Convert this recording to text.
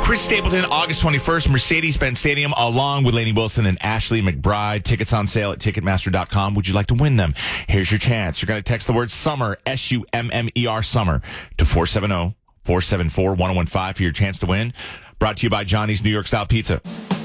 Chris Stapleton, August 21st, Mercedes-Benz Stadium, along with Lainey Wilson and Ashley McBride. Tickets on sale at Ticketmaster.com. Would you like to win them? Here's your chance. You're going to text the word SUMMER, SUMMER, SUMMER, to 470-474-1015 for your chance to win. Brought to you by Johnny's New York Style Pizza.